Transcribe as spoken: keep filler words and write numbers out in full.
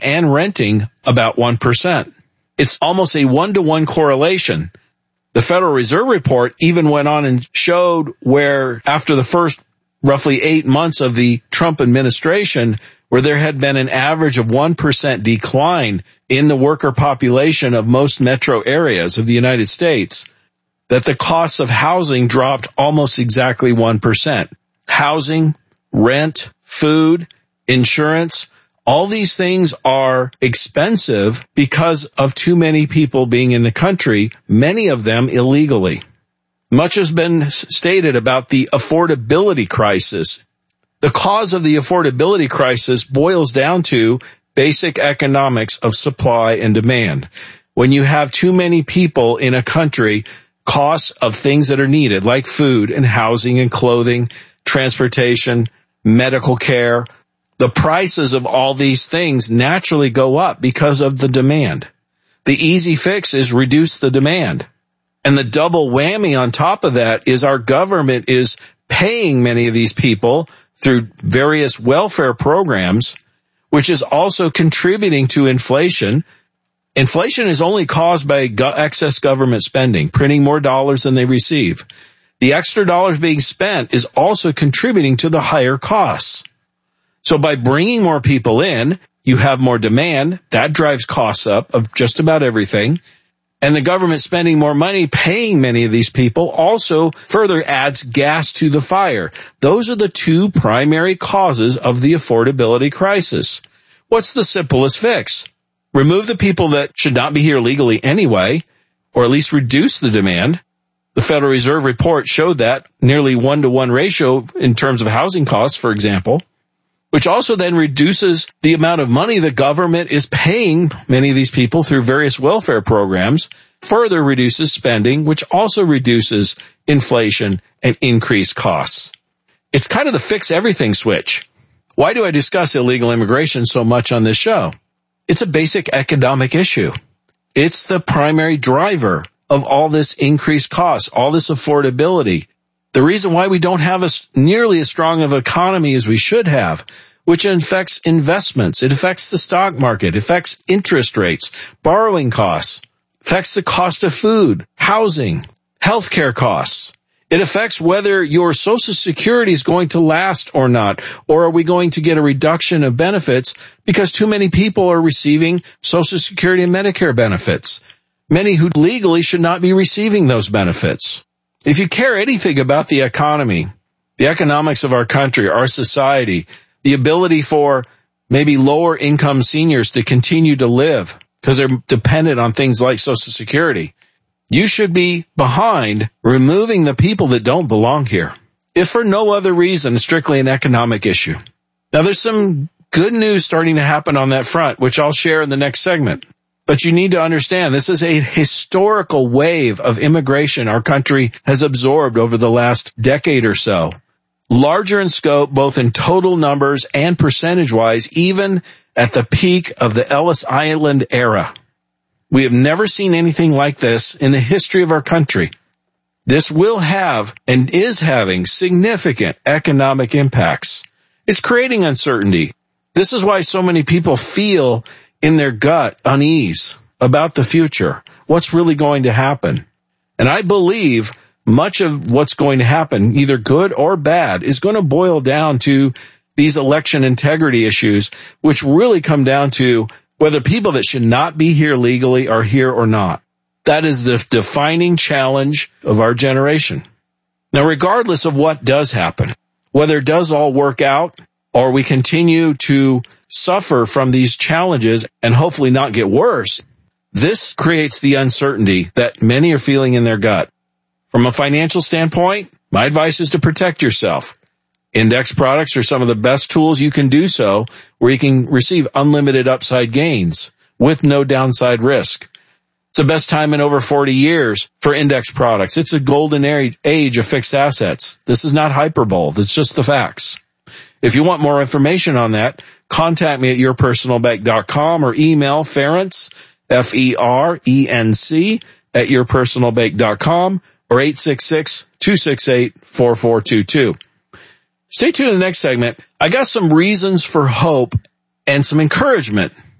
and renting about one percent. It's almost a one-to-one correlation. The Federal Reserve report even went on and showed where after the first roughly eight months of the Trump administration, where there had been an average of one percent decline in the worker population of most metro areas of the United States, that the costs of housing dropped almost exactly one percent. Housing, rent, food, insurance, all these things are expensive because of too many people being in the country, many of them illegally. Much has been stated about the affordability crisis. The cause of the affordability crisis boils down to basic economics of supply and demand. When you have too many people in a country, costs of things that are needed, like food and housing and clothing, transportation, medical care, the prices of all these things naturally go up because of the demand. The easy fix is reduce the demand. And the double whammy on top of that is our government is paying many of these people through various welfare programs, which is also contributing to inflation. Inflation is only caused by go- excess government spending, printing more dollars than they receive. The extra dollars being spent is also contributing to the higher costs. So by bringing more people in, you have more demand. That drives costs up of just about everything. And the government spending more money paying many of these people also further adds gas to the fire. Those are the two primary causes of the affordability crisis. What's the simplest fix? Remove the people that should not be here legally anyway, or at least reduce the demand. The Federal Reserve report showed that nearly one-to-one ratio in terms of housing costs, for example, which also then reduces the amount of money the government is paying many of these people through various welfare programs, further reduces spending, which also reduces inflation and increased costs. It's kind of the fix everything switch. Why do I discuss illegal immigration so much on this show? It's a basic economic issue. It's the primary driver of all this increased cost, all this affordability. The reason why we don't have a, nearly as strong of an economy as we should have, which affects investments. It affects the stock market, affects interest rates, borrowing costs, affects the cost of food, housing, healthcare costs. It affects whether your Social Security is going to last or not, or are we going to get a reduction of benefits because too many people are receiving Social Security and Medicare benefits, many who legally should not be receiving those benefits. If you care anything about the economy, the economics of our country, our society, the ability for maybe lower income seniors to continue to live because they're dependent on things like Social Security, you should be behind removing the people that don't belong here, if for no other reason, strictly an economic issue. Now, there's some good news starting to happen on that front, which I'll share in the next segment. But you need to understand, this is a historical wave of immigration our country has absorbed over the last decade or so. Larger in scope, both in total numbers and percentage-wise, even at the peak of the Ellis Island era. We have never seen anything like this in the history of our country. This will have and is having significant economic impacts. It's creating uncertainty. This is why so many people feel in their gut unease about the future, what's really going to happen. And I believe much of what's going to happen, either good or bad, is going to boil down to these election integrity issues, which really come down to whether people that should not be here legally are here or not. That is the defining challenge of our generation. Now, regardless of what does happen, whether it does all work out or we continue to suffer from these challenges and hopefully not get worse, this creates the uncertainty that many are feeling in their gut. From a financial standpoint, my advice is to protect yourself. Index products are some of the best tools you can do so, where you can receive unlimited upside gains with no downside risk. It's the best time in over forty years for index products. It's a golden age of fixed assets. This is not hyperbole. It's just the facts. If you want more information on that, contact me at your personal bank dot com or email Ference, F E R E N C, at your personal bank dot com or eight six six, two six eight, four four two two. Stay tuned in the next segment. I got some reasons for hope and some encouragement